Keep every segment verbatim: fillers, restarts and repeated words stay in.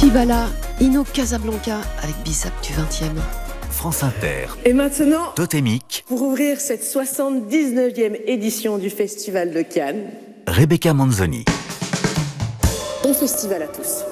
Chivala, Ino Casablanca avec Bissap du vingtième. France Inter. Et maintenant, Totémique. pour ouvrir cette soixante-dix-neuvième édition du Festival de Cannes, Rebecca Manzoni. Bon festival à tous.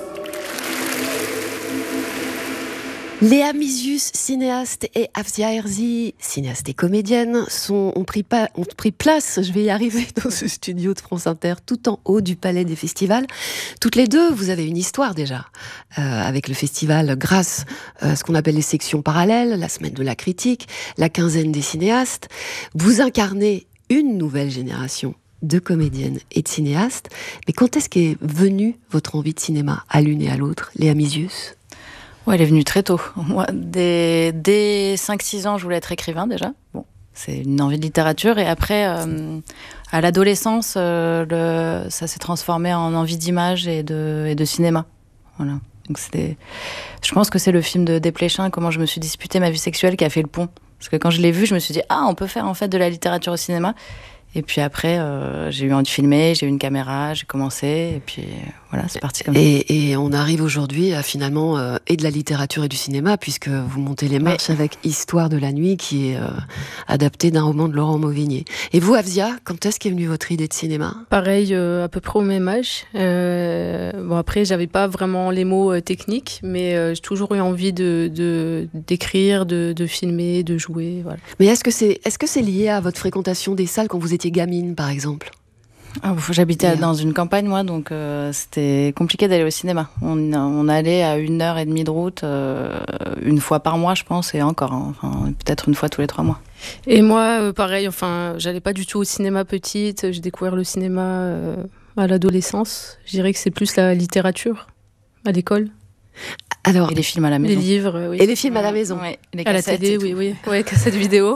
Léa Mizius, cinéaste, et Afzia Herzi, cinéaste et comédienne, sont, ont, pris pa- ont pris place, je vais y arriver, dans ce studio de France Inter, tout en haut du Palais des Festivals. Toutes les deux, vous avez une histoire déjà, euh, avec le festival, grâce à ce qu'on appelle les sections parallèles, la semaine de la critique, la quinzaine des cinéastes. Vous incarnez une nouvelle génération de comédiennes et de cinéastes. Mais quand est-ce qu'est venue votre envie de cinéma, à l'une et à l'autre, Léa Mizius ? Ouais, elle est venue très tôt. Moi, dès, dès cinq six ans, je voulais être écrivain déjà. Bon, c'est une envie de littérature. Et après, euh, à l'adolescence, euh, le, ça s'est transformé en envie d'image et de, et de cinéma. Voilà. Donc c'était, je pense que c'est le film de Desplechin, Comment je me suis disputé ma vie sexuelle, qui a fait le pont. Parce que quand je l'ai vu, je me suis dit, ah, on peut faire en fait de la littérature au cinéma. Et puis après, euh, j'ai eu envie de filmer, j'ai eu une caméra, j'ai commencé, et puis euh, voilà, c'est parti comme et, ça. Et on arrive aujourd'hui à finalement, euh, et de la littérature et du cinéma, puisque vous montez les marches oui. avec Histoire de la nuit, qui est euh, adapté d'un roman de Laurent Mauvigné. Et vous, Afzia, quand est-ce qu'est venue votre idée de cinéma ? Pareil, euh, à peu près au même âge. Euh, bon, après, j'avais pas vraiment les mots euh, techniques, mais euh, j'ai toujours eu envie de, de, d'écrire, de, de filmer, de jouer. Voilà. Mais est-ce que c'est, est-ce que c'est lié à votre fréquentation des salles quand vous étiez gamine, par exemple ? Ah, j'habitais yeah. dans une campagne, moi, donc euh, c'était compliqué d'aller au cinéma. On, on allait à une heure et demie de route, euh, une fois par mois, je pense, et encore, hein, enfin, peut-être une fois tous les trois mois. Et moi, euh, pareil, enfin, j'allais pas du tout au cinéma petite. J'ai découvert le cinéma euh, à l'adolescence. Je dirais que c'est plus la littérature à l'école. Alors, et les films à la maison. Les livres, oui. Et les films à la maison. Ouais, les à la télé, oui, oui. Ouais, cassettes vidéo.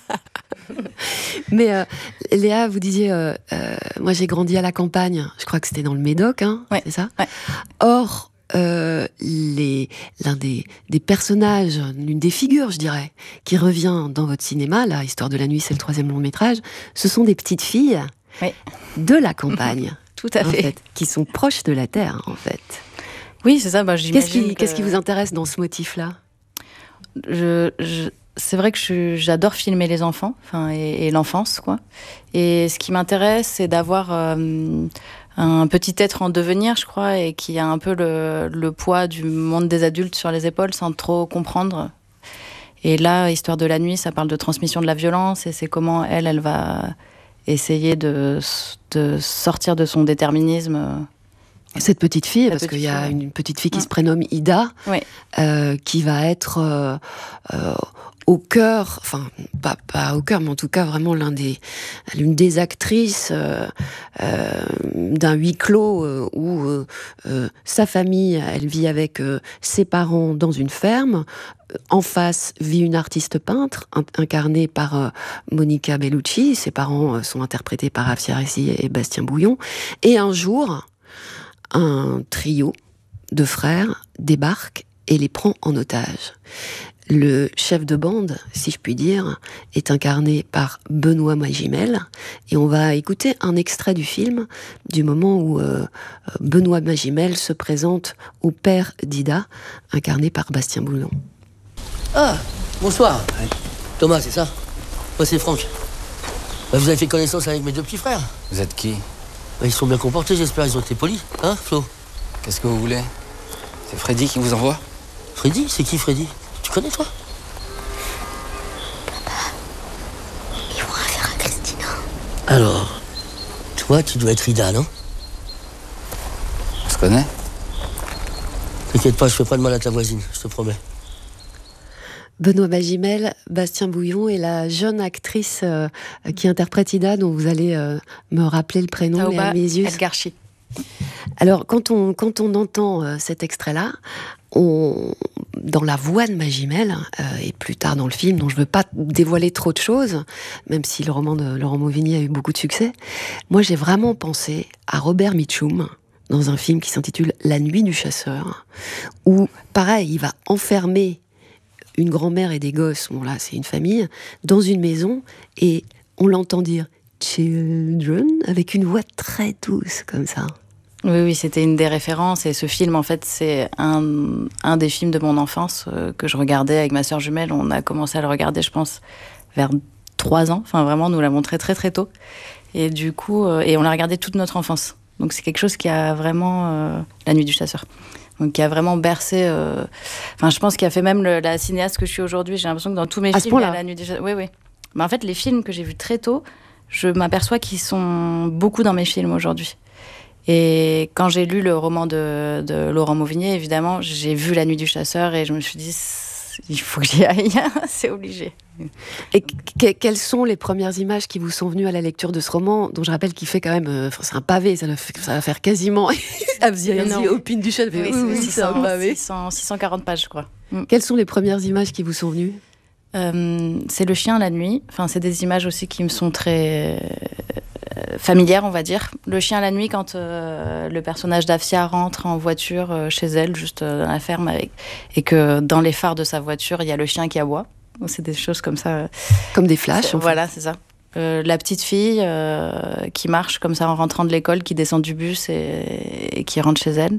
Mais euh, Léa, vous disiez, euh, euh, moi j'ai grandi à la campagne, je crois que c'était dans le Médoc, hein, ouais. c'est ça ? Ouais. Or, euh, les, l'un des, des personnages, l'une des figures, je dirais, qui revient dans votre cinéma, là, Histoire de la nuit, c'est le troisième long métrage, ce sont des petites filles oui. de la campagne. Tout à fait. fait. Qui sont proches de la terre, en fait. Oui, c'est ça, bah, j'imagine qu'est-ce qui, que... qu'est-ce qui vous intéresse dans ce motif-là ? je, je... C'est vrai que je, j'adore filmer les enfants, enfin, et, et l'enfance, quoi. Et ce qui m'intéresse, c'est d'avoir euh, un petit être en devenir, je crois, et qui a un peu le, le poids du monde des adultes sur les épaules, sans trop comprendre. Et là, Histoire de la nuit, ça parle de transmission de la violence, et c'est comment elle, elle va essayer de, de sortir de son déterminisme. Cette petite fille, La parce petite qu'il y a fille, une petite fille qui ouais. se prénomme Ida, oui. euh, qui va être euh, euh, au cœur, enfin pas, pas au cœur, mais en tout cas vraiment l'un des, l'une des actrices euh, euh, d'un huis clos euh, où euh, euh, sa famille, elle vit avec euh, ses parents dans une ferme. En face vit une artiste peintre incarnée par euh, Monica Bellucci. Ses parents euh, sont interprétés par Afzia Herzi et Bastien Bouillon. Et un jour, un trio de frères débarque et les prend en otage. Le chef de bande, si je puis dire, est incarné par Benoît Magimel, et on va écouter un extrait du film du moment où euh, Benoît Magimel se présente au père d'Ida, incarné par Bastien Bouillon. Ah, bonsoir. Thomas, c'est ça ? Moi, c'est Franck. Bah, vous avez fait connaissance avec mes deux petits frères. Vous êtes qui ? Bah, ils sont bien comportés, j'espère, ils ont été polis. Hein, Flo ? Qu'est-ce que vous voulez ? C'est Freddy qui vous envoie ? Freddy ? C'est qui, Freddy ? Tu connais, toi ? Papa, ils font affaire à Christina. Alors, toi, tu dois être Ida, non ? On se connaît ? T'inquiète pas, je fais pas de mal à ta voisine, je te promets. Benoît Magimel, Bastien Bouillon et la jeune actrice euh, qui interprète Ida, dont vous allez euh, me rappeler le prénom, Taouba Léa Mizius. El Garchi. Alors, quand on, quand on entend euh, cet extrait-là, on, dans la voix de Magimel, euh, et plus tard dans le film, dont je ne veux pas dévoiler trop de choses, même si le roman de Laurent Mauvigny a eu beaucoup de succès, moi j'ai vraiment pensé à Robert Mitchum, dans un film qui s'intitule La nuit du chasseur, où, pareil, il va enfermer une grand-mère et des gosses, bon là c'est une famille, dans une maison, et on l'entend dire « children » avec une voix très douce, comme ça. Oui, oui, c'était une des références. Et ce film, en fait, c'est un, un des films de mon enfance euh, que je regardais avec ma sœur jumelle. On a commencé à le regarder, je pense, vers trois ans. Enfin, vraiment, on nous l'a montré très, très tôt. Et du coup, euh, et on l'a regardé toute notre enfance. Donc, c'est quelque chose qui a vraiment... Euh, La Nuit du Chasseur. Donc, qui a vraiment bercé... Euh... Enfin, je pense qu'il a fait même le, la cinéaste que je suis aujourd'hui. J'ai l'impression que dans tous mes à films, il y a La Nuit du Chasseur. Oui, oui. Mais en fait, les films que j'ai vus très tôt, je m'aperçois qu'ils sont beaucoup dans mes films aujourd'hui. Et quand j'ai lu le roman de, de Laurent Mauvigné, évidemment, j'ai vu La Nuit du Chasseur et je me suis dit, il faut que j'y aille, c'est obligé. Et que, quelles sont les premières images qui vous sont venues à la lecture de ce roman, dont je rappelle qu'il fait quand même, euh, c'est un pavé, ça va, ça va faire quasiment Avziarzi au Pin du Chêne. Oui, oui, oui, c'est un pavé. six cents, six cent quarante pages, je crois. Mm. Quelles sont les premières images qui vous sont venues? euh, C'est le chien la nuit. Enfin, c'est des images aussi qui me sont très euh, familières, on va dire. Le chien la nuit, quand euh, le personnage d'Afsia rentre en voiture euh, chez elle, juste euh, dans la ferme, avec, et que dans les phares de sa voiture, il y a le chien qui aboie. Donc, c'est des choses comme ça. Comme des flashs. C'est, voilà, c'est ça. Euh, la petite fille euh, qui marche comme ça en rentrant de l'école, qui descend du bus et, et qui rentre chez elle.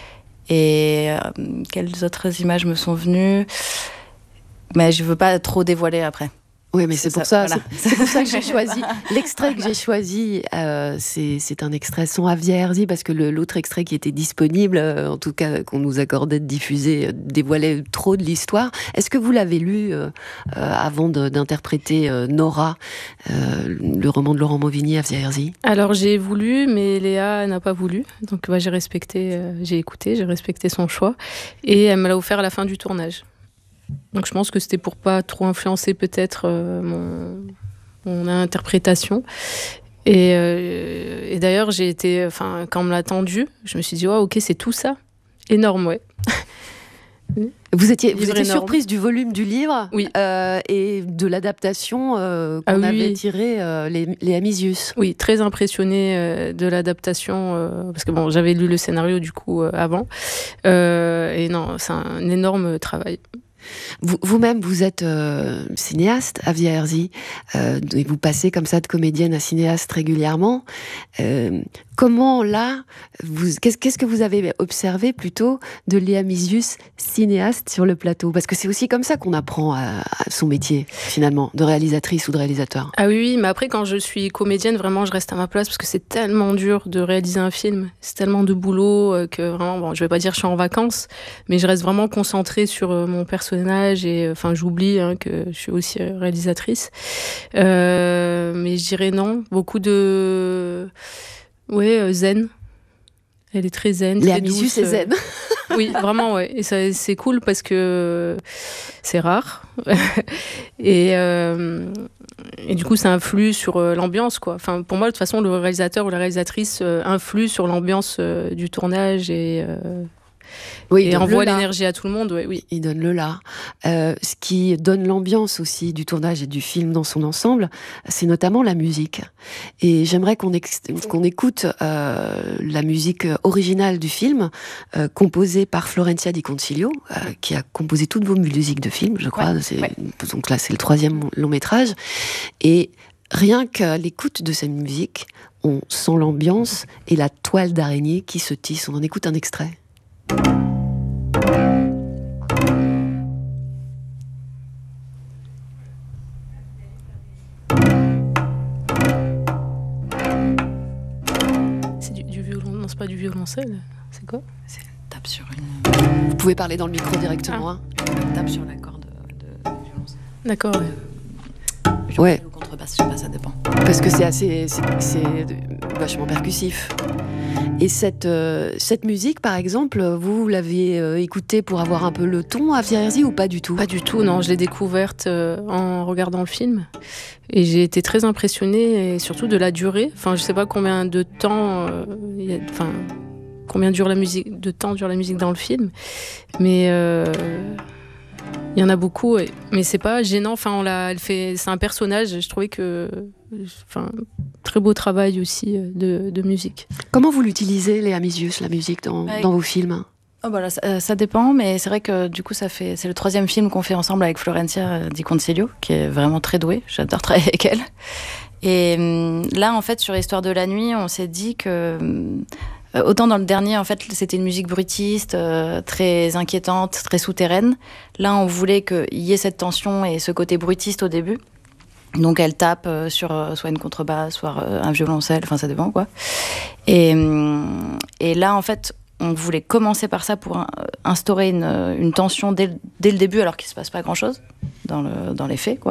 Et euh, quelles autres images me sont venues? Mais je veux pas trop dévoiler après. Oui, mais c'est, c'est pour ça, ça voilà. c'est, c'est pour ça que j'ai choisi. L'extrait que j'ai choisi, euh, c'est, c'est un extrait son Avziarzi, parce que le, l'autre extrait qui était disponible, euh, en tout cas qu'on nous accordait de diffuser, euh, dévoilait trop de l'histoire. Est-ce que vous l'avez lu euh, euh, avant de, d'interpréter euh, Nora, euh, le roman de Laurent Mauvigny, Avziarzi? Alors j'ai voulu, mais Léa n'a pas voulu. Donc bah, j'ai respecté, euh, j'ai écouté, j'ai respecté son choix, et elle me l'a offert à la fin du tournage. Donc je pense que c'était pour pas trop influencer peut-être euh, mon, mon interprétation. Et, euh, et d'ailleurs, j'ai été, enfin, quand on me l'a tendu, je me suis dit, oh, ok, c'est tout ça. Énorme, ouais. Vous étiez, vous étiez surprise du volume du livre, oui. euh, et de l'adaptation euh, qu'on ah, oui, avait tirée, euh, les, les Amisius. Oui, très impressionnée euh, de l'adaptation, euh, parce que bon, j'avais lu le scénario du coup euh, avant. Euh, et non, c'est un énorme travail. Vous, vous-même, vous êtes euh, cinéaste, Avziarzi, euh, et vous passez comme ça de comédienne à cinéaste régulièrement. Euh, comment, là, vous, qu'est-ce, qu'est-ce que vous avez observé plutôt de Léa Misius, cinéaste sur le plateau? Parce que c'est aussi comme ça qu'on apprend à, à son métier, finalement, de réalisatrice ou de réalisateur. Ah oui, oui, mais après, quand je suis comédienne, vraiment, je reste à ma place, parce que c'est tellement dur de réaliser un film. C'est tellement de boulot euh, que vraiment, bon, je vais pas dire que je suis en vacances, mais je reste vraiment concentrée sur euh, mon personnage. Et enfin, j'oublie hein, que je suis aussi réalisatrice. Euh, mais je dirais non. Beaucoup de. Ouais, zen. Elle est très zen. Léa Misius, c'est zen. Oui, vraiment, ouais. Et ça, c'est cool parce que c'est rare. et, euh, et du coup, ça influe sur l'ambiance, quoi. Enfin, pour moi, de toute façon, le réalisateur ou la réalisatrice influe sur l'ambiance du tournage et. Euh, Oui, et envoie l'énergie à tout le monde, ouais, oui. Il donne le là. Euh, ce qui donne l'ambiance aussi du tournage et du film dans son ensemble, c'est notamment la musique. Et j'aimerais qu'on, ex- qu'on écoute euh, la musique originale du film, euh, composée par Florencia Di Concilio, euh, qui a composé toutes vos musiques de film, je crois. Ouais, c'est, ouais. Donc là, c'est le troisième long métrage. Et rien qu'à l'écoute de cette musique, on sent l'ambiance et la toile d'araignée qui se tisse. On en écoute un extrait. C'est du, du violon, non, c'est pas du violoncelle, c'est quoi? C'est une tape sur une. Vous pouvez parler dans le micro directement. Ah. Hein. Une tape sur la corde de, de violoncelle. D'accord. Ouais. Ouais. Ou contrebasse, je sais pas, ça dépend. Parce que c'est assez, c'est, c'est vachement percussif. Et cette, euh, cette musique, par exemple, vous l'avez euh, écoutée pour avoir un peu le ton à Avziarzi ou pas du tout? Pas du tout, non. Je l'ai découverte euh, en regardant le film. Et j'ai été très impressionnée, et surtout de la durée. Enfin, je sais pas combien de temps... Euh, y a, enfin, combien dure la musique, de temps dure la musique dans le film. Mais... Euh, il y en a beaucoup, mais c'est pas gênant. Enfin, on l'a, elle fait, c'est un personnage. Je trouvais que, enfin, très beau travail aussi de, de musique. Comment vous l'utilisez, Léa Misius, la musique dans, ouais. dans vos films? Oh bah là, ça, ça dépend, mais c'est vrai que du coup, ça fait, c'est le troisième film qu'on fait ensemble avec Florencia Di Concilio, qui est vraiment très douée. J'adore travailler avec elle. Et là, en fait, sur Histoire de la nuit, on s'est dit que Euh, autant dans le dernier, en fait, c'était une musique bruitiste, euh, très inquiétante, très souterraine. Là, on voulait qu'il y ait cette tension et ce côté bruitiste au début. Donc elle tape euh, sur euh, soit une contrebasse, soit euh, un violoncelle, enfin ça dépend quoi. Et, et là en fait on voulait commencer par ça pour un, instaurer une, une tension dès, dès le début alors qu'il se passe pas grand chose dans, le, dans les faits quoi.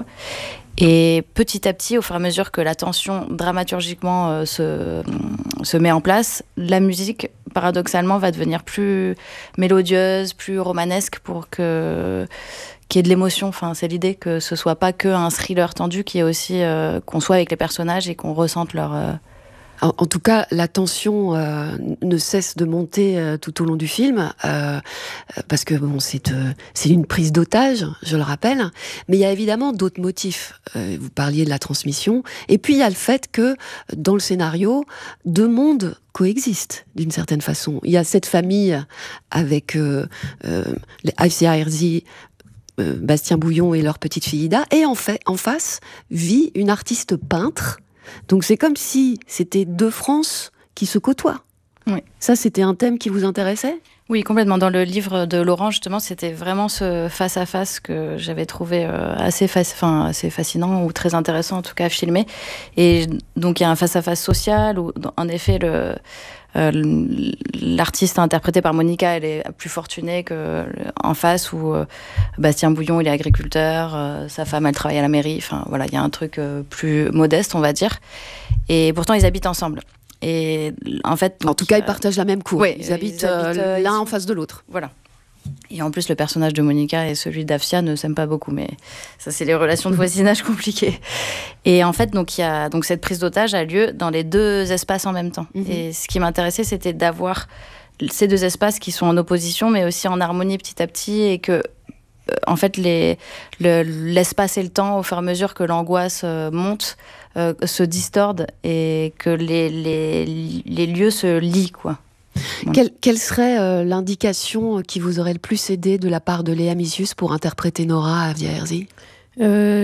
Et petit à petit, au fur et à mesure que la tension dramaturgiquement euh, se, se met en place, la musique paradoxalement va devenir plus mélodieuse, plus romanesque pour que qu'il y ait de l'émotion. Enfin, c'est l'idée que ce soit pas que un thriller tendu, qui est aussi euh, qu'on soit avec les personnages et qu'on ressente leur. Euh... En, en tout cas, la tension euh, ne cesse de monter euh, tout au long du film, euh, parce que bon, c'est euh, c'est une prise d'otage, je le rappelle. Mais il y a évidemment d'autres motifs. Euh, vous parliez de la transmission, et puis il y a le fait que dans le scénario, deux mondes coexistent d'une certaine façon. Il y a cette famille avec euh, euh, les Afsia Herzi, Euh, Bastien Bouillon et leur petite fille Ida, et en fait, en face, vit une artiste peintre. Donc c'est comme si c'était deux France qui se côtoient. Oui. Ça, c'était un thème qui vous intéressait ? Oui, complètement. Dans le livre de Laurent, justement, c'était vraiment ce face-à-face que j'avais trouvé euh, assez, faci- enfin, assez fascinant, ou très intéressant en tout cas à filmer. Et donc il y a un face-à-face social où, en effet, le... Euh, l'artiste interprété par Monica, elle est plus fortunée que en face où euh, Bastien Bouillon, il est agriculteur, euh, sa femme, elle travaille à la mairie. Enfin, voilà, il y a un truc euh, plus modeste, on va dire. Et pourtant, ils habitent ensemble. Et en fait, en tout cas, ils partagent la même cour. Ouais, ils habitent, ils habitent euh, euh, l'un ils... en face de l'autre. Voilà. Et en plus, le personnage de Monica et celui d'Afsia ne s'aiment pas beaucoup, mais ça, c'est les relations de voisinage compliquées. Et en fait, donc, il y a, donc, cette prise d'otage a lieu dans les deux espaces en même temps. Mm-hmm. Et ce qui m'intéressait, c'était d'avoir ces deux espaces qui sont en opposition, mais aussi en harmonie petit à petit, et que, euh, en fait, les, le, l'espace et le temps, au fur et à mesure que l'angoisse euh, monte, euh, se distordent et que les, les, les lieux se lient, quoi. Voilà. Quelle, quelle serait euh, l'indication qui vous aurait le plus aidé de la part de Léa Mysius pour interpréter Nora Afsia Herzi ? euh,